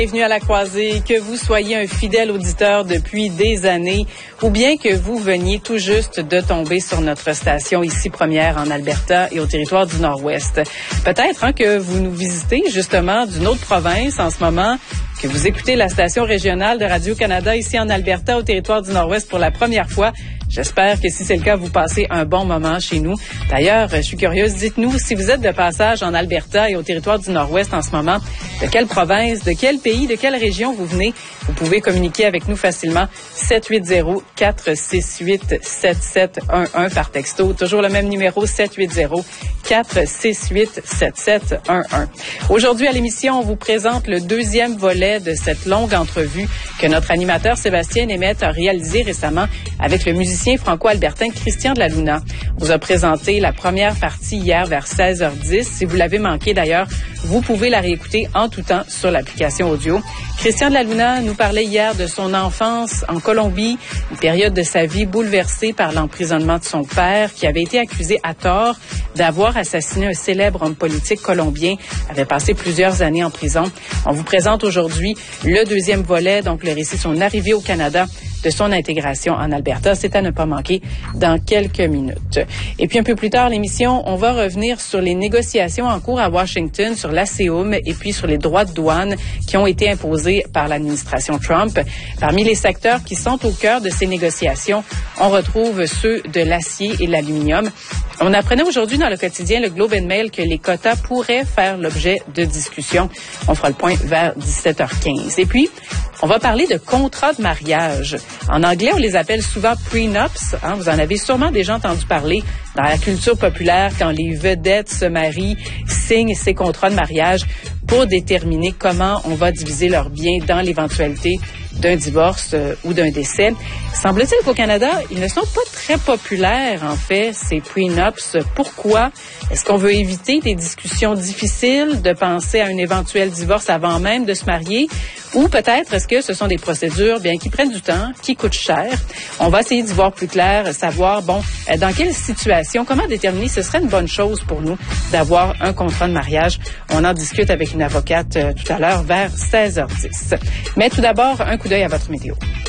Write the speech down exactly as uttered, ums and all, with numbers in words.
Bienvenue à La Croisée, que vous soyez un fidèle auditeur depuis des années ou bien que vous veniez tout juste de tomber sur notre station ici première en Alberta et au territoire du Nord-Ouest. Peut-être hein, que vous nous visitez justement d'une autre province en ce moment, que vous écoutez la station régionale de Radio-Canada ici en Alberta au territoire du Nord-Ouest pour la première fois. J'espère que si c'est le cas, vous passez un bon moment chez nous. D'ailleurs, je suis curieuse, dites-nous si vous êtes de passage en Alberta et au territoire du Nord-Ouest en ce moment, de quelle province, de quel pays, de quelle région vous venez. Vous pouvez communiquer avec nous facilement sept huit zéro, quatre six huit, sept sept un un par texto. Toujours le même numéro, sept huit zéro, quatre six huit, sept sept un un. Aujourd'hui à l'émission, on vous présente le deuxième volet de cette longue entrevue que notre animateur Sébastien Németh a réalisé récemment avec le musicien franco-albertain Christian de la Luna. On vous a présenté la première partie hier vers seize heures dix. Si vous l'avez manqué d'ailleurs, vous pouvez la réécouter en tout temps sur l'application audio. Christian de la Luna nous parlait hier de son enfance en Colombie, une période de sa vie bouleversée par l'emprisonnement de son père qui avait été accusé à tort d'avoir assassiné un célèbre homme politique colombien, avait passé plusieurs années en prison. On vous présente aujourd'hui le deuxième volet, donc le récit de son arrivée au Canada, de son intégration en Alberta. C'est à ne pas manquer dans quelques minutes. Et puis un peu plus tard, l'émission, on va revenir sur les négociations en cours à Washington, sur l'A C U M et puis sur les droits de douane qui ont été imposés par l'administration Trump. Parmi les secteurs qui sont au cœur de ces négociations, on retrouve ceux de l'acier et de l'aluminium. On apprenait aujourd'hui dans le quotidien le Globe and Mail que les quotas pourraient faire l'objet de discussions. On fera le point vers dix-sept heures quinze. Et puis, on va parler de contrats de mariage. En anglais, on les appelle souvent prenups. Hein, vous en avez sûrement déjà entendu parler dans la culture populaire quand les vedettes se marient, signent ces contrats de mariage pour déterminer comment on va diviser leurs biens dans l'éventualité d'un divorce euh, ou d'un décès. Semble-t-il qu'au Canada, ils ne sont pas très populaires, en fait, ces prenups. Pourquoi? Est-ce qu'on veut éviter des discussions difficiles, de penser à un éventuel divorce avant même de se marier? Ou peut-être est-ce que ce sont des procédures bien qui prennent du temps, qui coûtent cher? On va essayer d'y voir plus clair, savoir, bon, euh, dans quelle situation, comment déterminer, ce serait une bonne chose pour nous d'avoir un contrat de mariage. On en discute avec une avocate euh, tout à l'heure vers seize heures dix. Mais tout d'abord, un coup d'œil à votre météo.